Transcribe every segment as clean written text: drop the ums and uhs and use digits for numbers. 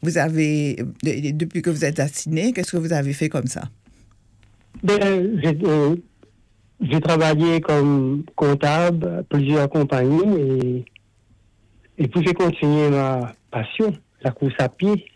depuis que vous êtes à Sydney, qu'est-ce que vous avez fait comme ça? J'ai travaillé comme comptable à plusieurs compagnies et puis j'ai continué ma passion, la course à pied.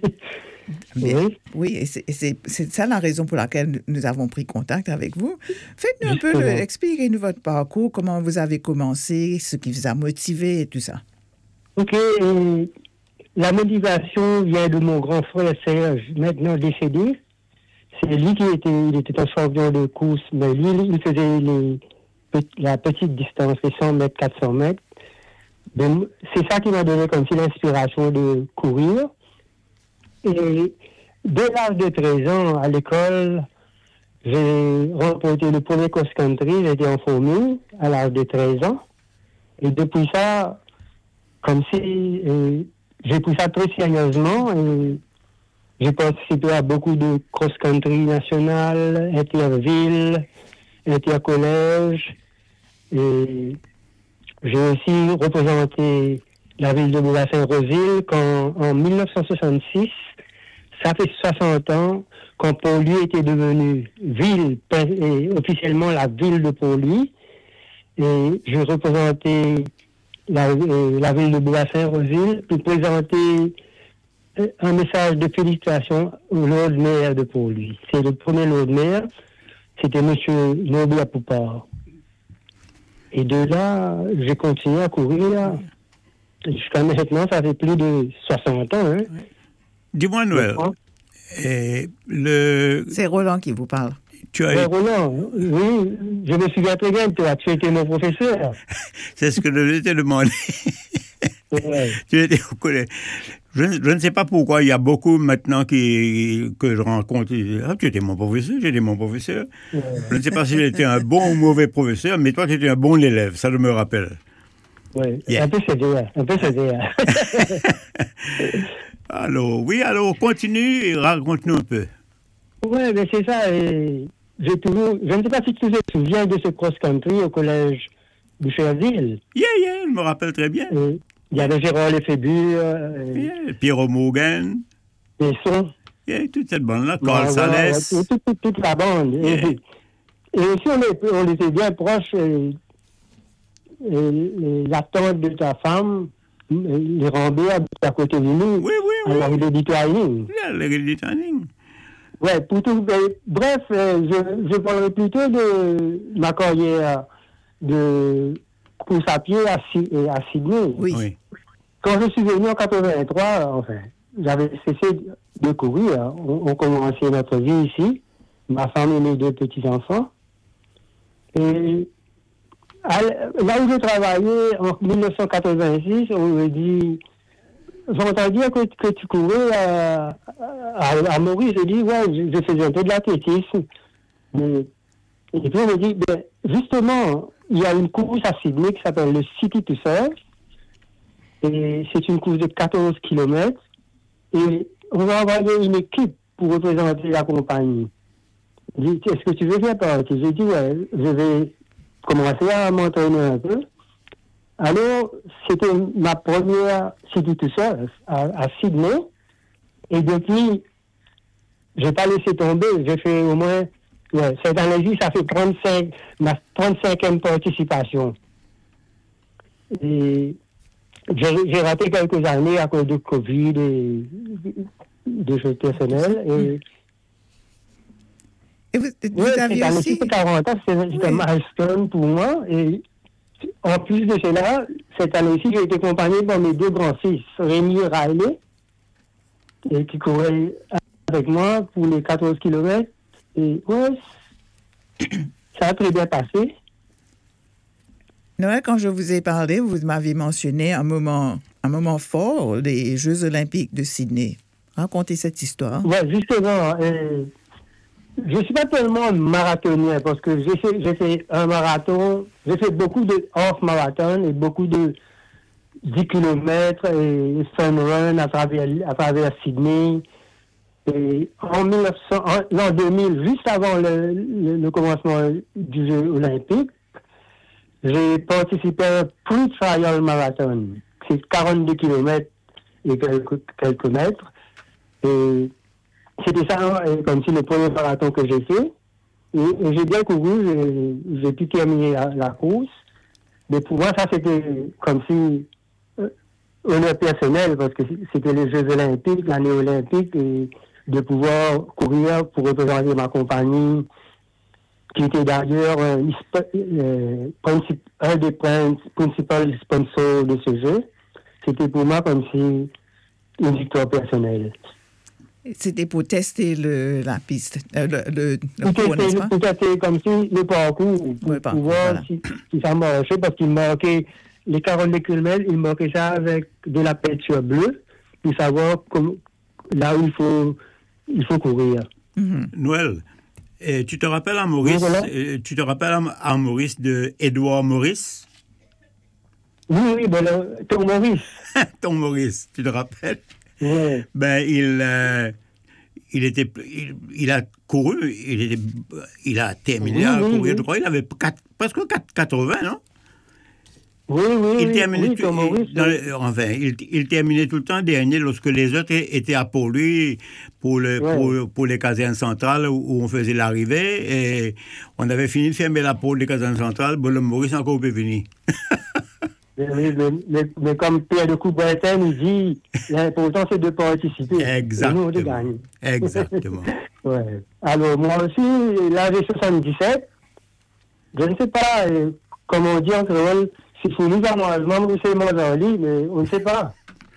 Oui, et c'est ça la raison pour laquelle nous avons pris contact avec vous. Faites-nous un peu, expliquez-nous votre parcours, comment vous avez commencé, ce qui vous a motivé et tout ça. Ok, la motivation vient de mon grand frère Serge, maintenant décédé. C'est lui il était un champion de course, mais lui, il faisait la petite distance, les 100 mètres, 400 mètres. Donc, c'est ça qui m'a donné comme si l'inspiration de courir. Et dès l'âge de 13 ans, à l'école, j'ai remporté le premier cross-country, j'étais en formule à l'âge de 13 ans. Et depuis ça, comme si j'ai pris ça très sérieusement et j'ai participé à beaucoup de cross-country national, interville, intercollège. Et j'ai aussi représenté la ville de Bourg-Saint-Rosille quand, en 1966, ça fait 60 ans, quand Port-Louis était devenu ville, et officiellement la ville de Port-Louis. Et j'ai représenté la ville de Bourg-Saint-Rosille pour présenter un message de félicitations au Lord Maire de Port-Louis. C'est le premier Lord Maire, c'était M. Nobia Poupard. Et de là, j'ai continué à courir. Jusqu'à maintenant, ça fait plus de 60 ans. Hein. Dis-moi, Noël. C'est Roland qui vous parle. Roland, oui, je me souviens très bien de toi. Tu étais mon professeur. C'est ce que je t'ai demandé. Ouais. Tu étais au collège. Je ne sais pas pourquoi il y a beaucoup maintenant que je rencontre. Tu étais mon professeur, j'étais mon professeur. Ouais. Je ne sais pas si j'étais un bon ou mauvais professeur, mais toi, tu étais un bon élève, ça je me rappelle. Oui, yeah. Un peu sévère. Alors, continue et raconte-nous un peu. Oui, mais c'est ça. Je ne sais pas si tu te souviens de ce cross-country au collège de Cherville. Je me rappelle très bien. Il y avait Gérard Lefébure. Pierrot Morgan. Besson. Toute cette bande-là, Carl Salès. Toute la bande. Yeah. Et aussi, on était bien proches. La tante de ta femme, les Rambés, à côté de nous. Oui. À la rue de Twining. La rue de Twining. Ouais, pour tout. Bref, je parlerai plutôt de ma carrière de course à pied à Sydney. Oui. Quand je suis venu en 83, enfin, j'avais cessé de courir. On commençait notre vie ici. Ma femme et mes 2 petits-enfants. Et là où je travaillais en 1986, on me dit, j'ai entendu que tu courais à Maurice. J'ai dit, ouais, je faisais un peu de l'athlétisme. Et puis on me dit, justement, il y a une course à Sydney qui s'appelle le City to Surf. Et c'est une course de 14 km. Et on va envoyer une équipe pour représenter la compagnie. Il dit, est-ce que tu veux faire partie? J'ai dit, ouais, je vais commencer à m'entraîner un peu. Alors, c'était ma première City to Surf à Sydney. Et depuis, je n'ai pas laissé tomber. J'ai fait au moins, cette année-ci, ça fait ma 35e participation. Et j'ai raté quelques années à cause de Covid et de choses personnelles. Et vous aviez aussi... 40 ans, c'est un milestone pour moi. Et en plus de cela, cette année-ci, j'ai été accompagné par mes 2 grands-fils, Rémi et Riley, qui couraient avec moi pour les 14 km. Et ça a très bien passé. Noël, quand je vous ai parlé, vous m'avez mentionné un moment fort des Jeux olympiques de Sydney. Racontez cette histoire. Oui, justement. Je ne suis pas tellement marathonien parce que j'ai fait un marathon, j'ai fait beaucoup de half-marathon et beaucoup de 10 km et fun run à travers Sydney. Et en 2000, juste avant le commencement du Jeu olympique, j'ai participé à un pre-trial marathon. C'est 42 km et quelques mètres. Et c'était ça, comme si le premier marathon que j'ai fait. Et j'ai bien couru, j'ai pu terminer la course. Mais pour moi, ça, c'était comme si honneur personnel, parce que c'était les Jeux Olympiques, l'année olympique, et de pouvoir courir pour représenter ma compagnie, qui était d'ailleurs un des principaux sponsors de ce jeu. C'était pour moi comme si une victoire personnelle. C'était pour tester la piste, le cours, n'est-ce pas? C'était comme si le parcours, pour voir si ça marchait, parce qu'il marquait les 42 km, il marquait ça avec de la peinture bleue, pour savoir là où il faut courir. Mm-hmm. Noël, tu te rappelles à Maurice, à Maurice de Édouard Maurice? Oui, ton Maurice. Ton Maurice, tu te rappelles? Oui. Ben, il a couru, il a terminé à courir, je crois, il avait presque 80, non? Oui, il terminait Tom Maurice. Il terminait tout le temps dernier lorsque les autres étaient à Port-Louis pour les casernes centrales où on faisait l'arrivée, et on avait fini de fermer la porte des casernes centrales, le Maurice encore pas venu. Mais comme Pierre de Coubertin nous dit, l'important c'est de participer. Exactement. Et nous, de gagner. Exactement. Ouais. Alors, moi aussi, là, j'ai 77. Je ne sais pas comment on dit en créole, s'il faut nous avoir c'est mon lit, mais on ne sait pas.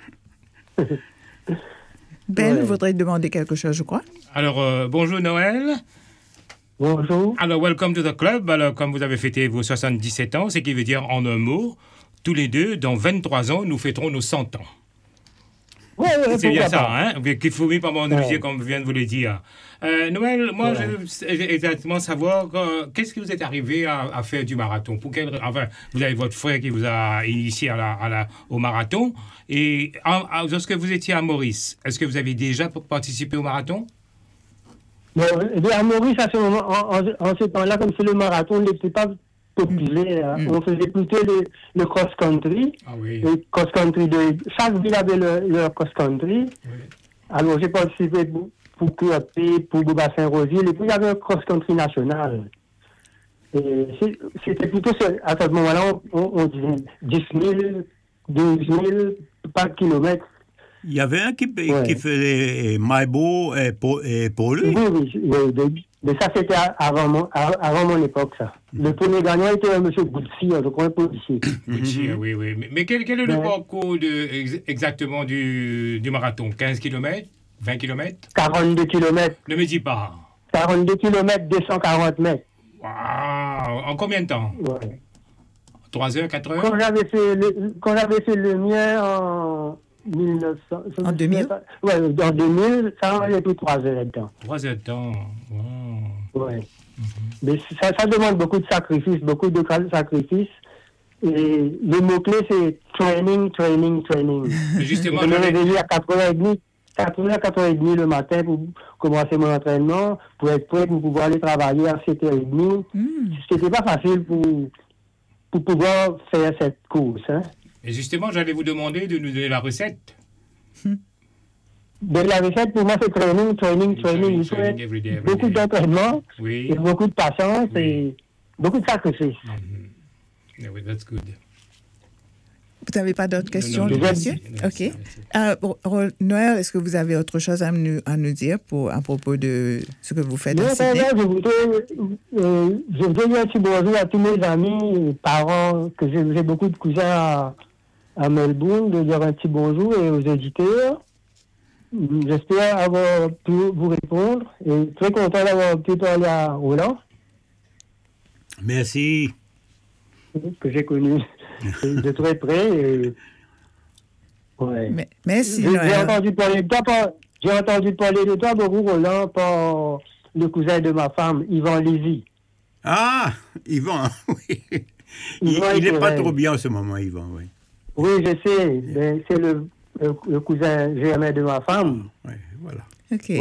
Ben voudrait demander quelque chose, je crois. Alors, bonjour Noël. Bonjour. Alors, welcome to the club. Alors, comme vous avez fêté vos 77 ans, ce qui veut dire en un mot, tous les deux, dans 23 ans, nous fêterons nos 100 ans. C'est bien ça, hein? Qu'il faut pas m'ennuyer, comme je viens de vous le dire. Noël, moi, je veux exactement savoir qu'est-ce qui vous est arrivé à faire du marathon. Enfin, vous avez votre frère qui vous a initié au marathon. Et lorsque vous étiez à Maurice, est-ce que vous avez déjà participé au marathon? Bon, à Maurice, à ce moment, en ce temps-là, comme c'est le marathon, n'était pas populaire. On faisait plutôt le cross-country. Ah oui. Le cross-country chaque ville avait leur cross-country. Oui. Alors, j'ai participé pour QAP, pour Beaubassin-Rosille, et puis il y avait un cross-country national. Et c'était plutôt, à ce moment-là, on disait 10 000, 12 000 par kilomètre. Il y avait un qui faisait Maïbo et Port-Louis. Oui. Mais ça, c'était avant mon époque, ça. Le premier gagnant était M. Goutsi, je crois, policier. Goutsi, oui. Mais quel est le parcours exactement du marathon? 15 km? 20 km? 42 km. Ne me dis pas. 42 km, 240 mètres. Waouh! En combien de temps? 3 heures, 4 heures? Quand j'avais fait le mien en 1900... En 2000? Oui, en 2000, ça en avait plus 3 heures de temps. 3 heures de temps, wow. Oui. Mais ça demande beaucoup de sacrifices, Et le mot-clé, c'est training. Mais justement, je me réveillais à 4h30 le matin pour commencer mon entraînement, pour être prêt pour pouvoir aller travailler à 7h30. C'était pas facile pour pouvoir faire cette course. Hein. Et justement, j'allais vous demander de nous donner la recette. La recette, pour moi, c'est training. Il faut beaucoup d'entraînement, et beaucoup de patience et beaucoup de sacrifices. Oui, that's good. Vous n'avez pas d'autres questions, monsieur? OK. Noël, est-ce que vous avez autre chose à nous dire à propos de ce que vous faites à Sydney? Je voudrais dire un petit bonjour à tous mes amis et parents, que j'ai beaucoup de cousins à Melbourne, de dire un petit bonjour et aux auditeurs. J'espère avoir pu vous répondre et très content d'avoir pu parler à Roland. Merci. Que j'ai connu de très près. Et... Ouais. Merci, Noël. J'ai entendu parler de toi beaucoup, Roland, par le cousin de ma femme, Yvan Lévy. Ah, Yvan, oui. Il n'est pas trop bien en ce moment, Yvan, oui. Oui, je sais. Mais c'est le cousin germain de ma femme. Oui, voilà. OK.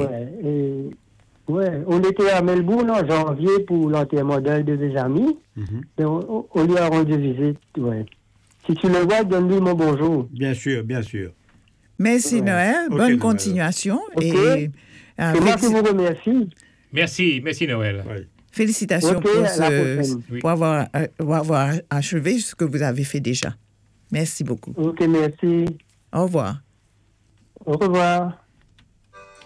On était à Melbourne en janvier pour l'enterrement d'un de mes amis. Et on lui a rendu visite. Ouais. Si tu le vois, donne-lui mon bonjour. Bien sûr, bien sûr. Merci Noël, bonne Noël. continuation. Okay. Et C'est moi qui vous remercie. Merci Noël. Ouais. félicitations Ok, à la prochaine. pour avoir achevé ce que vous avez fait déjà. Merci beaucoup. Ok, merci. Au revoir. Au revoir.